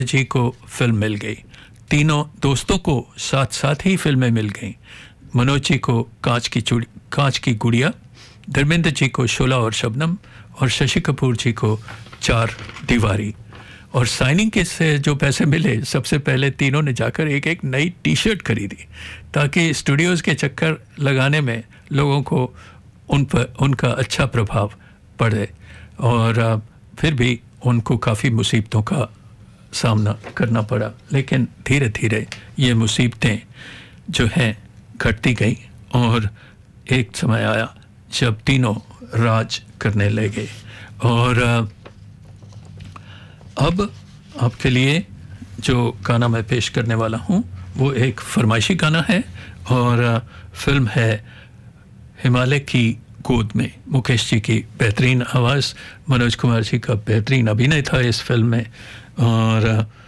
जी को फिल्म मिल गई, तीनों दोस्तों को साथ साथ ही फिल्में मिल गईं। मनोज जी को कांच की गुड़िया, धर्मेंद्र जी को शोला और शबनम, और शशि कपूर जी को चार दीवारी। और साइनिंग के से जो पैसे मिले, सबसे पहले तीनों ने जाकर एक एक नई टी शर्ट खरीदी, ताकि स्टूडियोज़ के चक्कर लगाने में लोगों को उन पर उनका अच्छा प्रभाव पड़े। और फिर भी उनको काफ़ी मुसीबतों का सामना करना पड़ा, लेकिन धीरे धीरे ये मुसीबतें जो हैं घटती गई, और एक समय आया जब तीनों राज करने लगे। और अब आपके लिए जो गाना मैं पेश करने वाला हूँ वो एक फरमाइशी गाना है, और फिल्म है हिमालय की गोद में। मुकेश जी की बेहतरीन आवाज़, मनोज कुमार जी का बेहतरीन अभिनय था इस फिल्म में, और